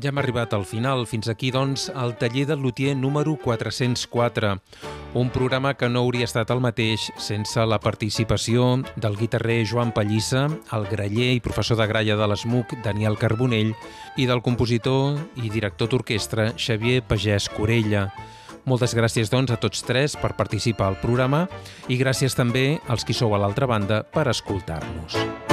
Ja hem arribat al final. Fins aquí, doncs, el taller del lutier número 404. Un programa que no hauria estat el mateix sense la participació del guitarrer Joan Pallissa, el graller i professor de gralla de l'ESMUC Daniel Carbonell i del compositor i director d'orquestra Xavier Pagès Corella. Moltes gràcies, doncs, a tots tres per participar al programa i gràcies també als qui sou a l'altra banda per escoltar-nos.